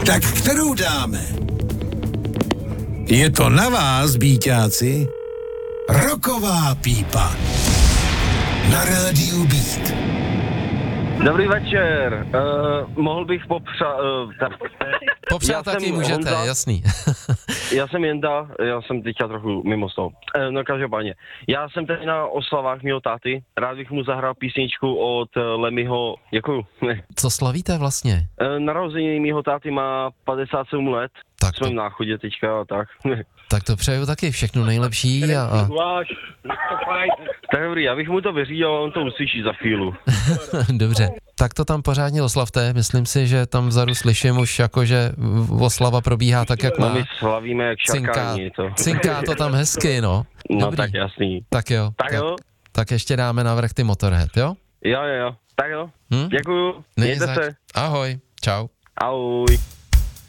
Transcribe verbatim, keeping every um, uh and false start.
Tak kterou dáme? Je to na vás, bíťáci. Rocková pípa. Na rádiu Beat. Dobrý večer. Uh, mohl bych popřát... Uh, ta... Popřát taky můžete, Honza, jasný. Já jsem Jenda, já jsem teďka trochu mimo toho. Uh, no každopádně. Já jsem teď na oslavách mýho táty. Rád bych mu zahrál písničku od uh, Lemmyho. Děkuju. Co slavíte vlastně? Uh, narozeniny mýho táty má padesát sedm let. Tak Jsem to... v náchodě teďka a tak. Tak to přeju taky všechno nejlepší a... a... Tak dobrý, já bych mu to vyřídil a on to uslyší za chvíli. Dobře, tak to tam pořádně oslavte, myslím si, že tam vzadu slyším už jako, že oslava probíhá tak, jak má. No my slavíme jak šarkání to. Cinká to tam hezky, no. No Dobrý. tak jasný. Tak jo. Tak jo. Tak ještě dáme navrch ty Motorhead, jo? Jo, jo, jo. Tak jo. Hm? Děkuju. Mějte se. Ahoj, čau. Ahoj.